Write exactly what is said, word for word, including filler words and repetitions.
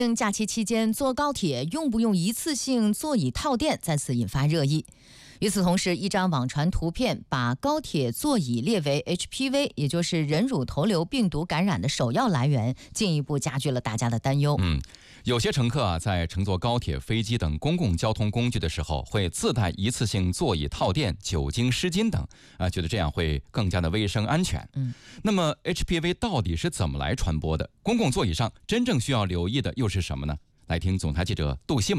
假期期间坐高铁用不用一次性座椅套垫再次引发热议。与此同时，一张网传图片把高铁座椅列为 H P V， 也就是人乳头瘤病毒感染的首要来源，进一步加剧了大家的担忧。 嗯，有些乘客啊，在乘坐高铁、飞机等公共交通工具的时候，会自带一次性座椅套垫、酒精湿巾等，啊，觉得这样会更加的卫生安全。 嗯， 那么 H P V 到底是怎么来传播的？公共座椅上真正需要留意的又是什么呢？来听总台记者杜西蒙